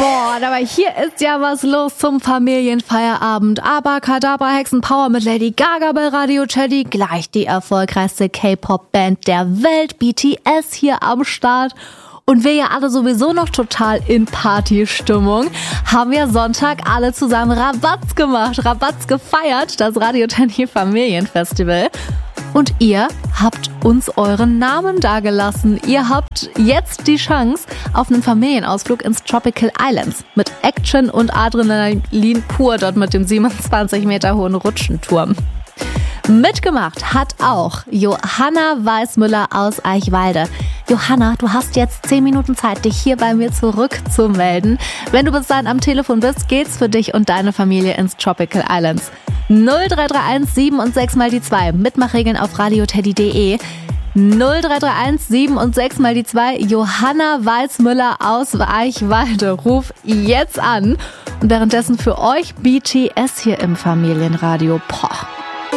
Boah, aber hier ist ja was los zum Familienfeierabend. Abrakadabra, Hexenpower mit Lady Gaga bei Radio Teddy. Gleich die erfolgreichste K-Pop-Band der Welt, BTS, hier am Start. Und wir ja alle sowieso noch total in Partystimmung, haben wir Sonntag alle zusammen Rabatz gemacht, Rabatz gefeiert, das Radio Teddy Familienfestival. Und ihr habt uns euren Namen dagelassen. Ihr habt jetzt die Chance auf einen Familienausflug ins Tropical Islands mit Action und Adrenalin pur dort mit dem 27 Meter hohen Rutschenturm. Mitgemacht hat auch Johanna Weißmüller aus Eichwalde. Johanna, du hast jetzt 10 Minuten Zeit, dich hier bei mir zurückzumelden. Wenn du bis dahin am Telefon bist, geht's für dich und deine Familie ins Tropical Islands. 0331 7 und 6 mal die 2. Mitmachregeln auf radioteddy.de. 0331 7 und 6 mal die 2. Johanna Weißmüller aus Eichwalde. Ruf jetzt an. Und währenddessen für euch BTS hier im Familienradio. Boah.